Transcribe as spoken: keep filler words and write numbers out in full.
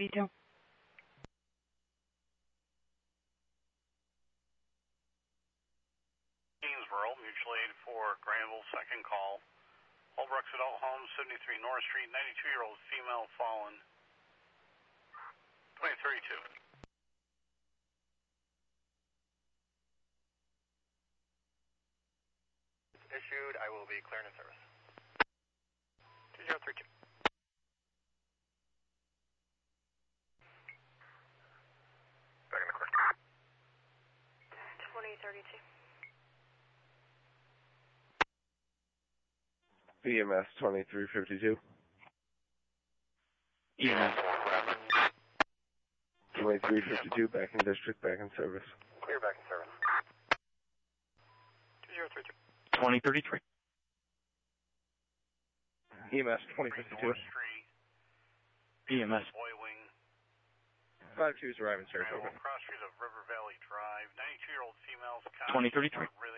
eighty-two. Gainesboro, mutual aid for Granville, second call. Holbrook's Adult Home, seventy-three North Street, ninety-two-year-old female fallen. twenty thirty-two. Issued, I will be clearing in service. two zero three two. Back in the clear. twenty thirty-two. B M S twenty-three fifty-two. E M S. twenty-three fifty-two, back in district, back in service. Clear, back in service. two zero three two. twenty thirty-three. E M S twenty fifty-two. North Street, E M S. Boy Wing, five two's arriving, sir. Granville, cross street of River Valley Drive, ninety-two-year-old female's twenty thirty-three. rhythm.